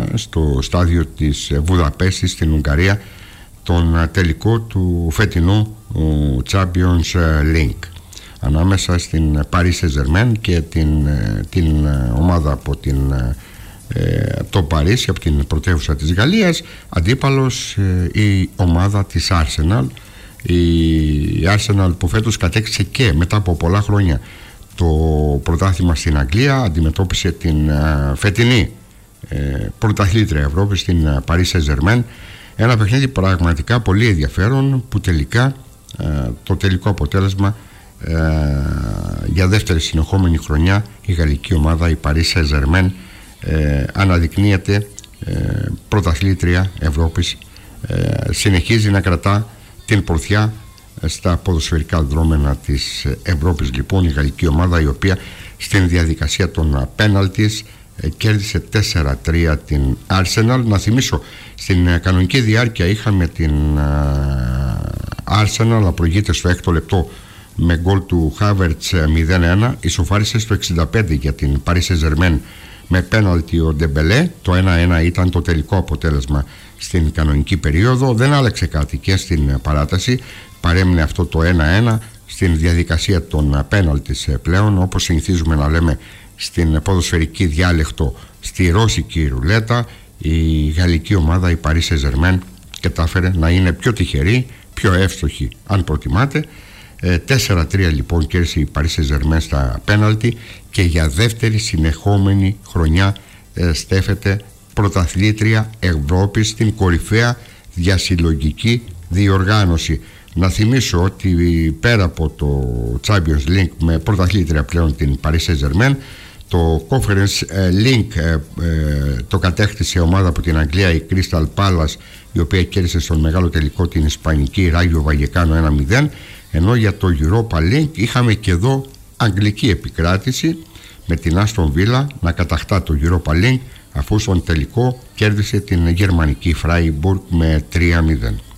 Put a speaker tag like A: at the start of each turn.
A: στο στάδιο της Βουδαπέστης στην Ουγγαρία τον τελικό του φετινού Champions League ανάμεσα στην Paris Saint-Germain και την ομάδα από το Παρίσι, από την πρωτεύουσα της Γαλλίας. Αντίπαλος η ομάδα της Arsenal, η Arsenal που φέτος κατέκτησε και μετά από πολλά χρόνια το πρωτάθλημα στην Αγγλία. Αντιμετώπισε την φετινή πρωταθλήτρια Ευρώπη στην Paris Saint-Germain. Ένα παιχνίδι πραγματικά πολύ ενδιαφέρον που τελικά το τελικό αποτέλεσμα για δεύτερη συνεχόμενη χρονιά η γαλλική ομάδα, η Paris Saint-Germain, αναδεικνύεται πρωταθλήτρια Ευρώπης, συνεχίζει να κρατά την πορθιά στα ποδοσφαιρικά δρόμενα της Ευρώπης. Λοιπόν, η γαλλική ομάδα, η οποία στην διαδικασία των πέναλτις κέρδισε 4-3 την Arsenal. Να θυμίσω, στην κανονική διάρκεια είχαμε την Arsenal να προηγείται στο 6ο λεπτό με γκολ του Havertz 0-1, ισοφάρισε στο 65 για την Paris Saint-Germain με πέναλτι ο Ντεμπελέ. Το 1-1 ήταν το τελικό αποτέλεσμα στην κανονική περίοδο. Δεν άλλαξε κάτι και στην παράταση, παρέμεινε αυτό το 1-1 στην διαδικασία των πέναλτις πλέον, όπως συνηθίζουμε να λέμε στην ποδοσφαιρική διάλεκτο, στη ρώσικη ρουλέτα. Η γαλλική ομάδα, η Paris Saint-Germain, κατάφερε να είναι πιο τυχερή, πιο εύστοχη αν προτιμάτε. 4-3 λοιπόν κέρδισε η Paris Saint-Germain στα πέναλτι και για δεύτερη συνεχόμενη χρονιά στέφεται πρωταθλήτρια Ευρώπης στην κορυφαία διασυλλογική διοργάνωση. Να θυμίσω ότι πέρα από το Champions League με πρωταθλήτρια πλέον την Paris Saint-Germain, το Conference League το κατέκτησε ομάδα από την Αγγλία, η Crystal Palace, η οποία κέρδισε στον μεγάλο τελικό την ισπανική Rayo Vallecano 1-0, ενώ για το Europa League είχαμε και εδώ αγγλική επικράτηση με την Aston Villa να κατακτά το Europa League, αφού στον τελικό κέρδισε την γερμανική Freiburg με 3-0.